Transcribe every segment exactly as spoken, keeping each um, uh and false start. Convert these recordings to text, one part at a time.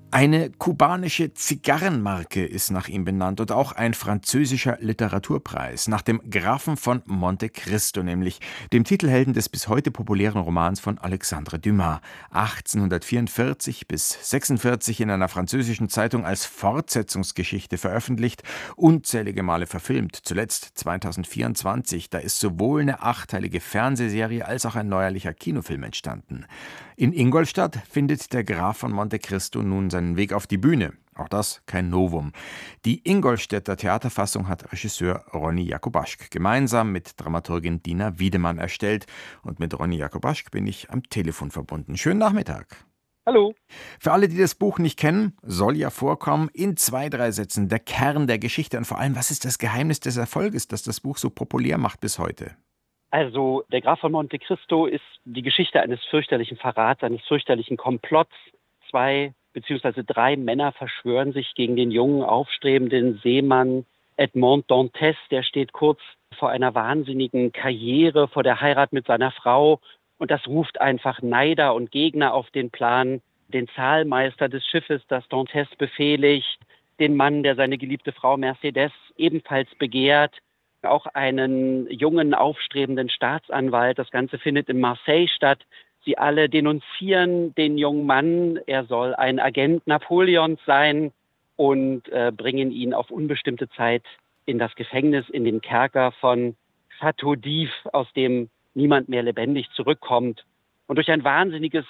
Eine kubanische Zigarrenmarke ist nach ihm benannt und auch ein französischer Literaturpreis nach dem Grafen von Monte Cristo, nämlich dem Titelhelden des bis heute populären Romans von Alexandre Dumas. achtzehnhundertvierundvierzig bis sechsundvierzig in einer französischen Zeitung als Fortsetzungsgeschichte veröffentlicht, unzählige Male verfilmt, zuletzt zweitausendvierundzwanzig. Da ist sowohl eine achteilige Fernsehserie als auch ein neuerlicher Kinofilm entstanden. In Ingolstadt findet der Graf von Monte Cristo nun seinen Weg auf die Bühne. Auch das kein Novum. Die Ingolstädter Theaterfassung hat Regisseur Ronny Jakubaschk gemeinsam mit Dramaturgin Dina Wiedemann erstellt. Und mit Ronny Jakubaschk bin ich am Telefon verbunden. Schönen Nachmittag. Hallo. Für alle, die das Buch nicht kennen, soll ja vorkommen, in zwei, drei Sätzen der Kern der Geschichte und vor allem, was ist das Geheimnis des Erfolges, das das Buch so populär macht bis heute? Also der Graf von Monte Cristo ist die Geschichte eines fürchterlichen Verrats, eines fürchterlichen Komplotts. Zwei beziehungsweise drei Männer verschwören sich gegen den jungen, aufstrebenden Seemann Edmond Dantes. Der steht kurz vor einer wahnsinnigen Karriere, vor der Heirat mit seiner Frau. Und das ruft einfach Neider und Gegner auf den Plan. Den Zahlmeister des Schiffes, das Dantes befehligt, den Mann, der seine geliebte Frau Mercedes ebenfalls begehrt, auch einen jungen, aufstrebenden Staatsanwalt. Das Ganze findet in Marseille statt. Sie alle denunzieren den jungen Mann. Er soll ein Agent Napoleons sein und äh, bringen ihn auf unbestimmte Zeit in das Gefängnis, in den Kerker von Château d'If, aus dem niemand mehr lebendig zurückkommt. Und durch ein wahnsinniges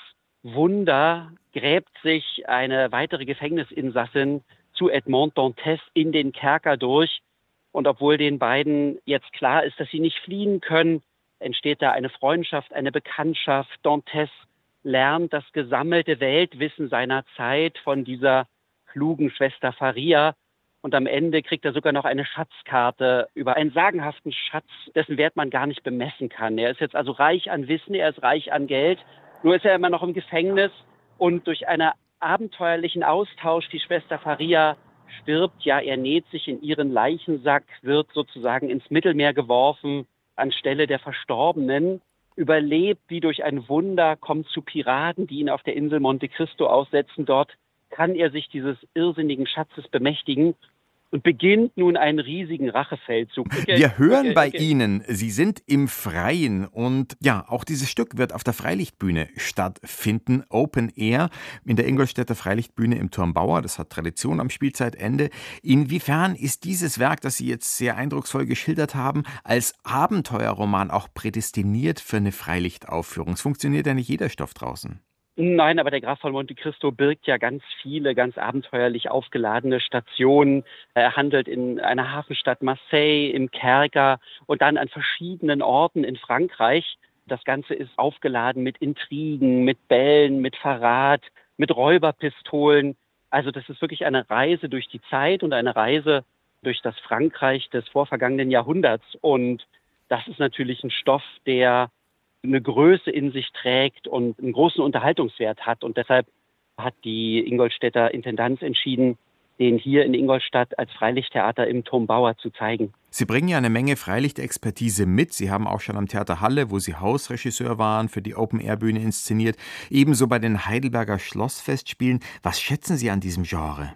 Wunder gräbt sich eine weitere Gefängnisinsassin zu Edmond Dantes in den Kerker durch. Und obwohl den beiden jetzt klar ist, dass sie nicht fliehen können, entsteht da eine Freundschaft, eine Bekanntschaft. Dantes lernt das gesammelte Weltwissen seiner Zeit von dieser klugen Schwester Faria. Und am Ende kriegt er sogar noch eine Schatzkarte über einen sagenhaften Schatz, dessen Wert man gar nicht bemessen kann. Er ist jetzt also reich an Wissen, er ist reich an Geld. Nur ist er immer noch im Gefängnis. Und durch einen abenteuerlichen Austausch, die Schwester Faria stirbt, ja, er näht sich in ihren Leichensack, wird sozusagen ins Mittelmeer geworfen, anstelle der Verstorbenen, überlebt wie durch ein Wunder, kommt zu Piraten, die ihn auf der Insel Monte Cristo aussetzen. Dort kann er sich dieses irrsinnigen Schatzes bemächtigen und beginnt nun einen riesigen Rachefeldzug. Wir hören bei Ihnen, Sie sind im Freien und ja, auch dieses Stück wird auf der Freilichtbühne stattfinden, Open Air, in der Ingolstädter Freilichtbühne im Turmbauer. Das hat Tradition am Spielzeitende. Inwiefern ist dieses Werk, das Sie jetzt sehr eindrucksvoll geschildert haben, als Abenteuerroman auch prädestiniert für eine Freilichtaufführung? Es funktioniert ja nicht jeder Stoff draußen. Nein, aber der Graf von Monte Cristo birgt ja ganz viele, ganz abenteuerlich aufgeladene Stationen. Er handelt in einer Hafenstadt Marseille, im Kerker und dann an verschiedenen Orten in Frankreich. Das Ganze ist aufgeladen mit Intrigen, mit Bällen, mit Verrat, mit Räuberpistolen. Also das ist wirklich eine Reise durch die Zeit und eine Reise durch das Frankreich des vorvergangenen Jahrhunderts. Und das ist natürlich ein Stoff, der eine Größe in sich trägt und einen großen Unterhaltungswert hat. Und deshalb hat die Ingolstädter Intendanz entschieden, den hier in Ingolstadt als Freilichttheater im Turmbauer zu zeigen. Sie bringen ja eine Menge Freilichtexpertise mit. Sie haben auch schon am Theater Halle, wo Sie Hausregisseur waren, für die Open-Air-Bühne inszeniert. Ebenso bei den Heidelberger Schlossfestspielen. Was schätzen Sie an diesem Genre?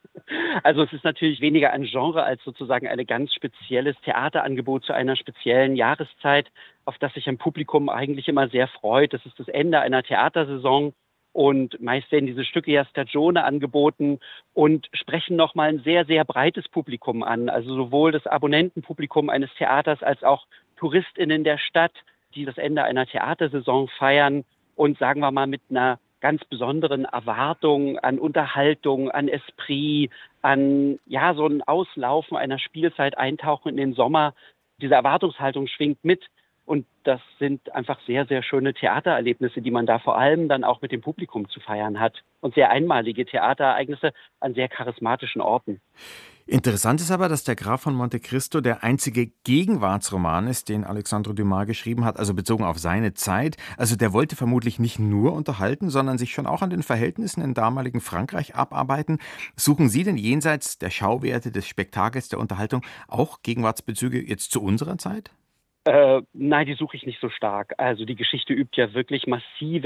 Also es ist natürlich weniger ein Genre als sozusagen ein ganz spezielles Theaterangebot zu einer speziellen Jahreszeit, auf das sich ein Publikum eigentlich immer sehr freut. Das ist das Ende einer Theatersaison. Und meist werden diese Stücke ja Stagione angeboten und sprechen nochmal ein sehr, sehr breites Publikum an. Also sowohl das Abonnentenpublikum eines Theaters als auch TouristInnen der Stadt, die das Ende einer Theatersaison feiern und sagen wir mal mit einer ganz besonderen Erwartung an Unterhaltung, an Esprit, an ja so ein Auslaufen einer Spielzeit, Eintauchen in den Sommer. Diese Erwartungshaltung schwingt mit. Und das sind einfach sehr, sehr schöne Theatererlebnisse, die man da vor allem dann auch mit dem Publikum zu feiern hat. Und sehr einmalige Theaterereignisse an sehr charismatischen Orten. Interessant ist aber, dass der Graf von Monte Cristo der einzige Gegenwartsroman ist, den Alexandre Dumas geschrieben hat, also bezogen auf seine Zeit. Also der wollte vermutlich nicht nur unterhalten, sondern sich schon auch an den Verhältnissen im damaligen Frankreich abarbeiten. Suchen Sie denn jenseits der Schauwerte, des Spektakels, der Unterhaltung auch Gegenwartsbezüge jetzt zu unserer Zeit? Äh, nein, die suche ich nicht so stark. Also die Geschichte übt ja wirklich massive